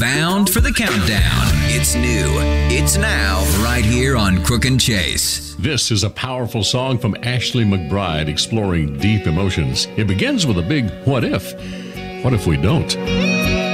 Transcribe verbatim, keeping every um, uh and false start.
Bound for the countdown. It's new. It's now, right here on Crook and Chase. This is a powerful song from Ashley McBryde exploring deep emotions. It begins with a big what if. What if we don't?